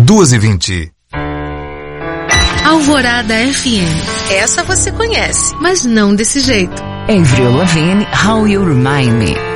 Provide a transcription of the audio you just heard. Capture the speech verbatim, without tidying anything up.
duas e vinte. Alvorada F M. Essa você conhece. Mas não desse jeito. Avril Lavigne, How You Remind Me.